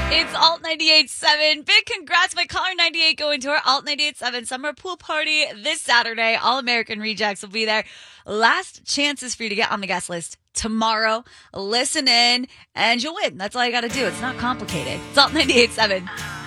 It's Alt 98.7. Big congrats, my caller 98 going to our Alt 98.7 summer pool party this Saturday. All American Rejects will be there. Last chances for you to get on the guest list tomorrow. Listen in and you'll win. That's all you got to do. It's not complicated. It's Alt 98.7.